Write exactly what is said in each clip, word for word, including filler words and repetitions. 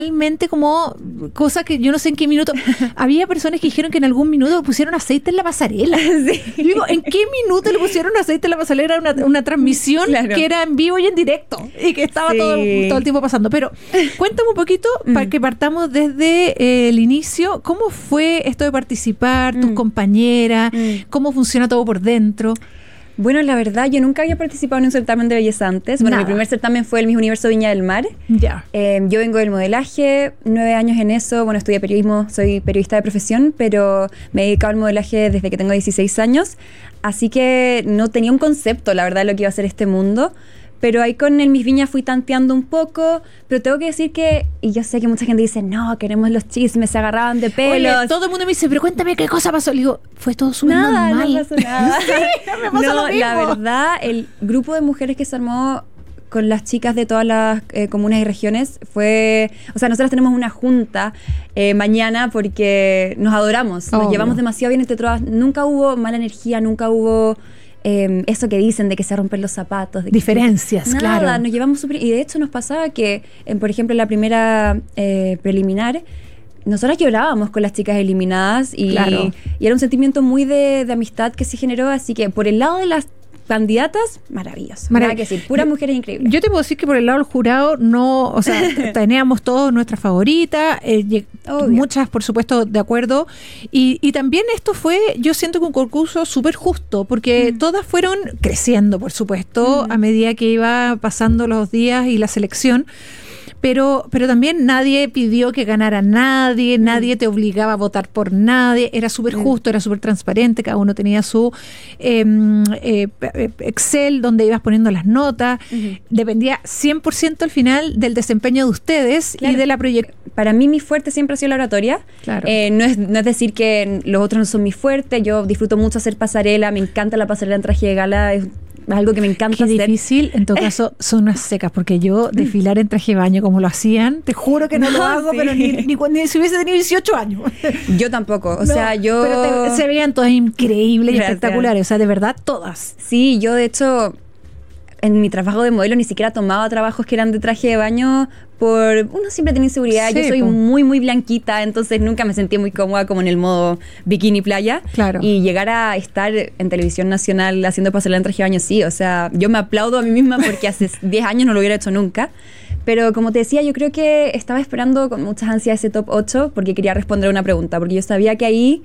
realmente como cosas que yo no sé en qué minuto. Había personas que dijeron que en algún minuto pusieron aceite en la pasarela. Sí. Yo digo, ¿en qué minuto le pusieron aceite en la pasarela? Era una, una transmisión claro. que era en vivo y en directo y que estaba sí. todo, todo el tiempo pasando. Pero cuéntame un poquito, mm. para que partamos desde eh, el inicio, ¿cómo fue esto de participar, tus mm. compañeras, mm. cómo funciona todo por dentro? Bueno, la verdad, yo nunca había participado en un certamen de belleza antes. Bueno, Nada. mi primer certamen fue el Miss Universo Viña del Mar. Ya. Eh, yo vengo del modelaje, nueve años en eso. Bueno, estudié periodismo, soy periodista de profesión, pero me he dedicado al modelaje desde que tengo dieciséis años. Así que no tenía un concepto, la verdad, de lo que iba a ser este mundo. Pero ahí con el Miss Viña fui tanteando un poco, pero tengo que decir que, y yo sé que mucha gente dice, no, queremos los chismes, se agarraban de pelos. Oye, todo el mundo me dice, pero cuéntame qué cosa pasó. Le digo, fue todo súper normal. Nada, no pasó nada. Sí, me pasó no, lo mismo. La verdad, el grupo de mujeres que se armó con las chicas de todas las eh, comunas y regiones fue, o sea, nosotras tenemos una junta eh, mañana porque nos adoramos, nos Obvio. llevamos demasiado bien entre todas, nunca hubo mala energía, nunca hubo... Eh, eso que dicen de que se rompen los zapatos, de que diferencias, nada, claro. nos llevamos súper, y de hecho nos pasaba que, en, por ejemplo, en la primera eh, preliminar, nosotras llorábamos con las chicas eliminadas y, claro. y era un sentimiento muy de, de amistad que se generó, así que por el lado de las candidatas, maravilloso. Marav- Nada que decir, puras mujeres increíbles. Yo te puedo decir que por el lado del jurado no, o sea, teníamos todos nuestras favoritas, eh, muchas por supuesto de acuerdo, y, y también esto fue, yo siento que un concurso súper justo, porque mm. todas fueron creciendo, por supuesto, mm. a medida que iba pasando los días y la selección. Pero, pero también nadie pidió que ganara nadie, mm. nadie te obligaba a votar por nadie, era súper mm. justo, era súper transparente, cada uno tenía su eh, eh, Excel donde ibas poniendo las notas, mm. dependía cien por ciento al final del desempeño de ustedes claro. y de la proyección. Para mí mi fuerte siempre ha sido la oratoria, claro. eh, no, es, no es decir que los otros no son mi fuerte, yo disfruto mucho hacer pasarela, me encanta la pasarela en traje de gala, es Es algo que me encanta Qué hacer. Qué difícil, en todo caso, son unas secas, porque yo desfilar en traje de baño como lo hacían, te juro que no, no lo hago, sí. pero ni, ni, ni si hubiese tenido dieciocho años. Yo tampoco, o no, sea, yo... Pero te, se veían todas increíbles y Gracias. espectaculares, o sea, de verdad, todas. Sí, yo de hecho, en mi trabajo de modelo ni siquiera tomaba trabajos que eran de traje de baño por... Uno siempre tiene inseguridad, sí, yo soy po. muy, muy blanquita, entonces nunca me sentía muy cómoda como en el modo bikini playa. Claro. Y llegar a estar en televisión nacional haciendo pasarela en traje de baño, sí, o sea, yo me aplaudo a mí misma porque hace diez años no lo hubiera hecho nunca. Pero como te decía, yo creo que estaba esperando con muchas ansias ese top ocho porque quería responder una pregunta, porque yo sabía que ahí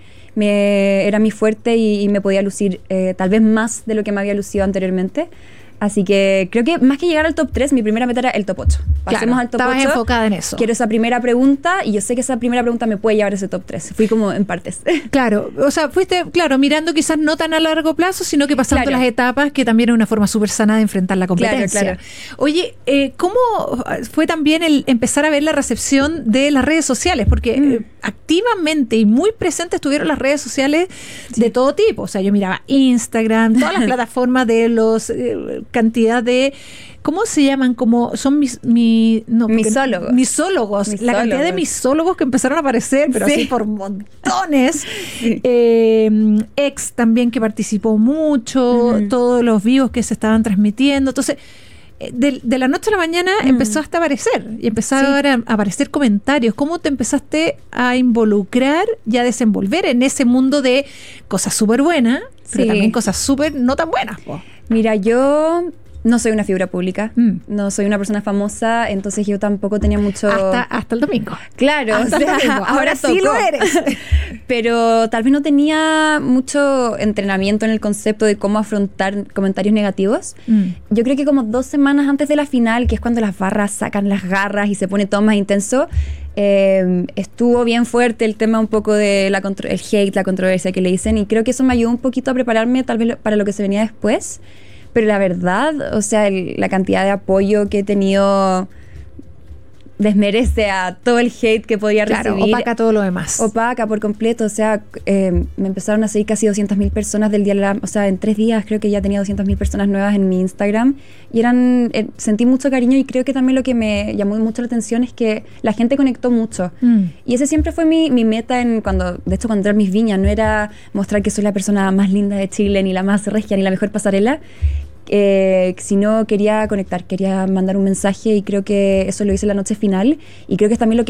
me, era mi fuerte y, y me podía lucir eh, tal vez más de lo que me había lucido anteriormente. Así que creo que más que llegar al top tres, mi primera meta era el top ocho. Pasemos claro, al top estabas ocho. enfocada en eso. Quiero esa primera pregunta y yo sé que esa primera pregunta me puede llevar a ese top tres. Fui como en partes. Claro, o sea, fuiste, claro, mirando quizás no tan a largo plazo, sino que pasando claro. las etapas, que también es una forma súper sana de enfrentar la competencia. Claro, claro. Oye, eh, ¿cómo fue también el empezar a ver la recepción de las redes sociales? Porque mm. eh, activamente y muy presentes estuvieron las redes sociales sí. de todo tipo. O sea, yo miraba Instagram, todas las plataformas de los eh, cantidad de ¿cómo se llaman? Como son mis mi, no, misólogos. misólogos. Misólogos. La cantidad de misólogos que empezaron a aparecer, pero sí. así por montones. Sí. Eh, ex también que participó mucho, uh-huh. todos los vivos que se estaban transmitiendo. Entonces, de, de la noche a la mañana uh-huh. empezó hasta a aparecer y empezaron sí. a aparecer comentarios. ¿Cómo te empezaste a involucrar y a desenvolver en ese mundo de cosas súper buenas, pero sí. también cosas súper no tan buenas? Po? Mira, yo no soy una figura pública, mm. no soy una persona famosa, entonces yo tampoco tenía mucho... Hasta, hasta el domingo. Claro, hasta o sea, el domingo. Ahora, ahora sí lo eres. Pero tal vez no tenía mucho entrenamiento en el concepto de cómo afrontar comentarios negativos. Mm. Yo creo que como dos semanas antes de la final, que es cuando las barras sacan las garras y se pone todo más intenso, eh, estuvo bien fuerte el tema un poco de la contro- el hate, la controversia que le dicen, y creo que eso me ayudó un poquito a prepararme tal vez para lo que se venía después. Pero la verdad, o sea, el, la cantidad de apoyo que he tenido desmerece a todo el hate que podía claro, recibir. opaca todo lo demás. Opaca por completo, o sea, eh, me empezaron a seguir casi doscientas mil personas del día, la, o sea, en tres días creo que ya tenía doscientas mil personas nuevas en mi Instagram y eran, eh, sentí mucho cariño y creo que también lo que me llamó mucho la atención es que la gente conectó mucho. Mm. Y ese siempre fue mi, mi meta en cuando, de hecho cuando entré a Miss Viña, no era mostrar que soy la persona más linda de Chile, ni la más regia, ni la mejor pasarela, Eh, si no quería conectar, quería mandar un mensaje y creo que eso lo hice en la noche final y creo que es también lo que